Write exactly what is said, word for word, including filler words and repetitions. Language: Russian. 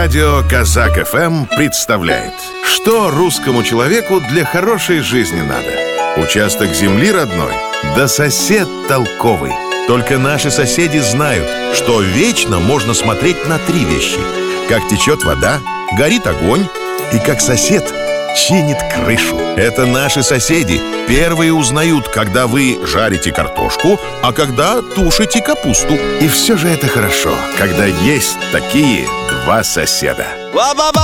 Радио Казак эф эм представляет: что русскому человеку для хорошей жизни надо? Участок земли родной, да сосед толковый. Только наши соседи знают, что вечно можно смотреть на три вещи: как течет вода, горит огонь и как сосед чинит крышу. Это наши соседи первые узнают, когда вы жарите картошку, а когда тушите капусту. И все же это хорошо, когда есть такие два соседа.